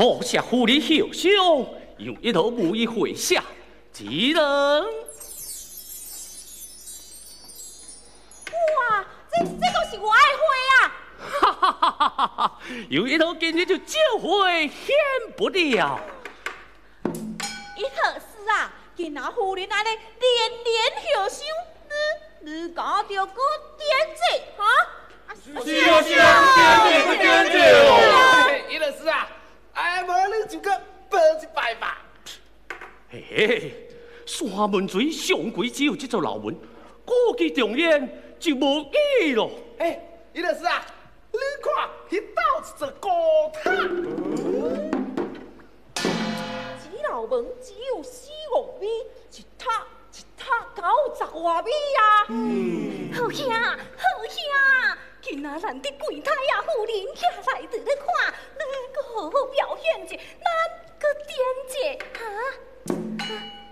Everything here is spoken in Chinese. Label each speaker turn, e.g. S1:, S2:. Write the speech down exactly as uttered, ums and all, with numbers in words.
S1: 多谢夫人孝兄，有一头无以回下，只能。
S2: 哇，这这都是我的花啊！
S1: 哈哈哈哈哈哈！有一头今日就召回显不了。
S2: 伊何事啊？今仔夫人安尼连连孝兄，你你搞着个点子哈？
S3: 是啊是啊，点子点子哦！
S4: 伊就是啊，哎，无你就个报一拜吧。
S1: 嘿嘿，山门水上贵只有这座老门，估计重演就无意咯。
S4: 哎，伊就是啊，你看，迄斗一座高塔。
S2: 这老门只有四五米，一塔一塔九十外米啊！
S5: 嗯，好兄，好兄，今仔咱伫柜台啊，夫人徛来伫咧看，你搁好好表现者，咱搁点者，哈、啊？